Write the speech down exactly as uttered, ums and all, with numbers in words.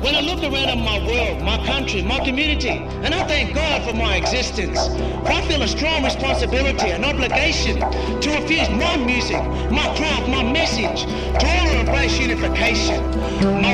When I look around at my world, my country, my community, and I thank God for my existence, for I feel a strong responsibility and obligation to infuse my music, my craft, my message, to all embrace unification. My